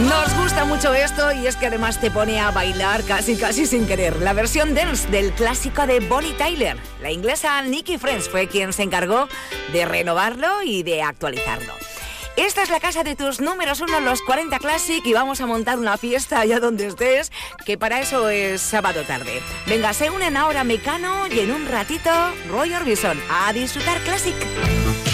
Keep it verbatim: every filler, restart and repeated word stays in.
Nos gusta mucho esto y es que además te pone a bailar casi casi sin querer. La versión dance del clásico de Bonnie Tyler. La inglesa Nikki French fue quien se encargó de renovarlo y de actualizarlo. Esta es la casa de tus números uno, los cuarenta Classic, y vamos a montar una fiesta allá donde estés, que para eso es sábado tarde. Venga, se unen ahora Mecano y en un ratito Roy Orbison. A disfrutar Classic.